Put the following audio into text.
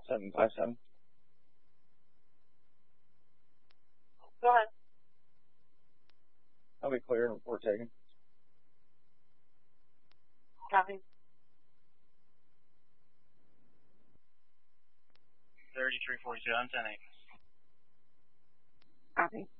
757. Go ahead. I'll be clear and report taken. Copy. 3342 on 10-8. Copy.